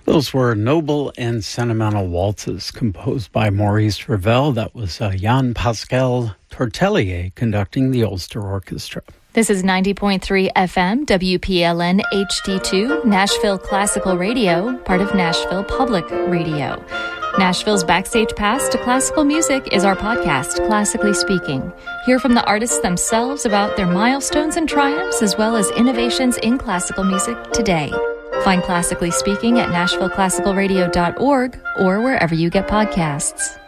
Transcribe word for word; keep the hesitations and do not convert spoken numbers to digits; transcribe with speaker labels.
Speaker 1: Those were noble and sentimental waltzes composed by Maurice Ravel. That was uh, Jean-Pascal Tortelier conducting the Ulster Orchestra.
Speaker 2: This is ninety point three F M, W P L N H D two, Nashville Classical Radio, part of Nashville Public Radio. Nashville's Backstage Pass to Classical Music is our podcast, Classically Speaking. Hear from the artists themselves about their milestones and triumphs, as well as innovations in classical music today. Find Classically Speaking at nashville classical radio dot org or wherever you get podcasts.